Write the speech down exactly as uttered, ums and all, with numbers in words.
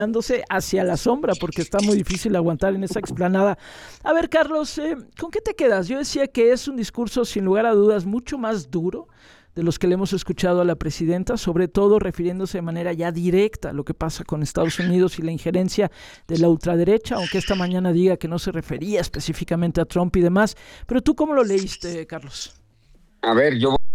dándose hacia la sombra porque está muy difícil aguantar en esa explanada. A ver, Carlos, eh, ¿con qué te quedas? Yo decía que es un discurso sin lugar a dudas mucho más duro de los que le hemos escuchado a la presidenta, sobre todo refiriéndose de manera ya directa a lo que pasa con Estados Unidos y la injerencia de la ultraderecha, aunque esta mañana diga que no se refería específicamente a Trump y demás. Pero tú, ¿cómo lo leíste, Carlos? A ver, yo